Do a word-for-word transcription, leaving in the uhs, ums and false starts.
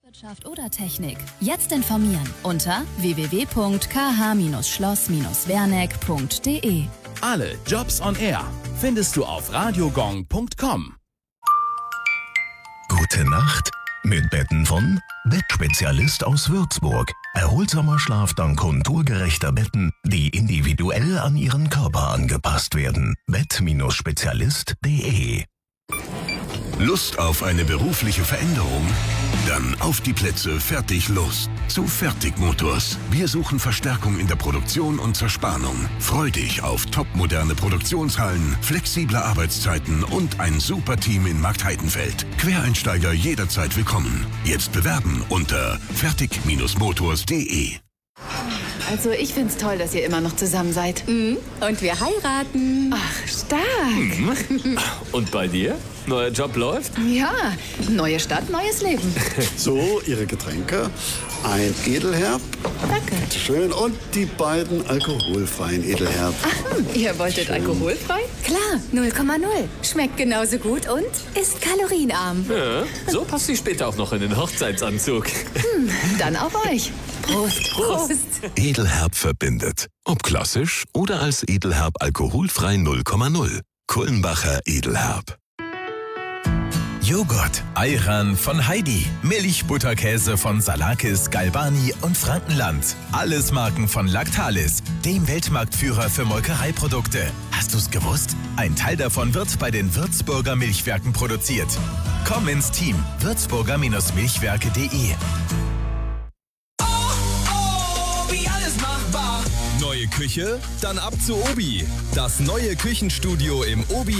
Wirtschaft oder Technik. Jetzt informieren unter w w w punkt k h schloss werneck punkt d e. Alle Jobs on Air findest du auf radiogong punkt com. Gute Nacht mit Betten von Bettspezialist aus Würzburg. Erholsamer Schlaf dank konturgerechter Betten, die individuell an Ihren Körper angepasst werden. Bett-Spezialist punkt d e. Lust auf eine berufliche Veränderung? Dann auf die Plätze, fertig, los. Zu Fertigmotors. Wir suchen Verstärkung in der Produktion und Zerspannung. Freu dich auf topmoderne Produktionshallen, flexible Arbeitszeiten und ein super Team in Marktheidenfeld. Quereinsteiger jederzeit willkommen. Jetzt bewerben unter fertig-motors punkt d e. Also ich find's toll, dass ihr immer noch zusammen seid. Mhm. Und wir heiraten. Ach, stark. Mhm. Und bei dir? Neuer Job läuft? Ja, neue Stadt, neues Leben. So, Ihre Getränke. Ein Edelherb. Danke. Schön. Und die beiden alkoholfreien Edelherb. Ach, hm, ihr wolltet Schön. Alkoholfrei? Klar, null Komma null. Schmeckt genauso gut und ist kalorienarm. Ja, so passt sie später auch noch in den Hochzeitsanzug. Hm, dann auf euch. Prost, Prost. Edelherb verbindet. Ob klassisch oder als Edelherb alkoholfrei null Komma null. Kullenbacher Edelherb. Joghurt, Ayran von Heidi, Milch, Butterkäse von Salakis, Galbani und Frankenland. Alles Marken von Lactalis, dem Weltmarktführer für Molkereiprodukte. Hast du's gewusst? Ein Teil davon wird bei den Würzburger Milchwerken produziert. Komm ins Team, würzburger Milchwerke punkt d e. Neue Küche? Dann ab zu Obi. Das neue Küchenstudio im Obi